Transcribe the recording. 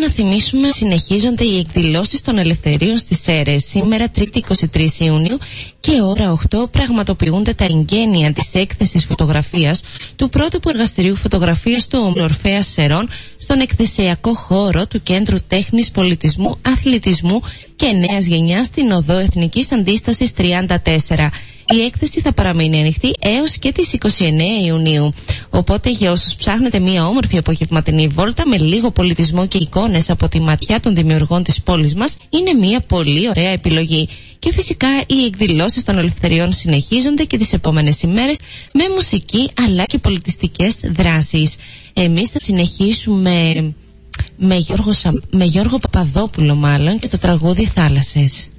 να θυμίσουμε, συνεχίζονται οι εκδηλώσεις των ελευθερίων στις Σέρρες. Σήμερα, 3η 23 Ιουνίου και ώρα 8, πραγματοποιούνται τα εγγένεια της έκθεσης φωτογραφίας του πρότυπου εργαστηρίου φωτογραφίας του Ομοιορφέας Σερών στον εκθεσιακό χώρο του Κέντρου Τέχνης, Πολιτισμού, Αθλητισμού και Νέας Γενιάς στην Οδό Εθνικής Αντίστασης 34. Η έκθεση θα παραμείνει ανοιχτή έως και τις 29 Ιουνίου. Οπότε για όσους ψάχνετε μια όμορφη απογευματινή βόλτα με λίγο πολιτισμό και εικόνες από τη ματιά των δημιουργών της πόλης μας, είναι μια πολύ ωραία επιλογή. Και φυσικά οι εκδηλώσεις των ελευθεριών συνεχίζονται και τις επόμενες ημέρες με μουσική αλλά και πολιτιστικές δράσεις. Εμείς θα συνεχίσουμε με Γιώργο Παπαδόπουλο και το τραγούδι «Θάλασσες».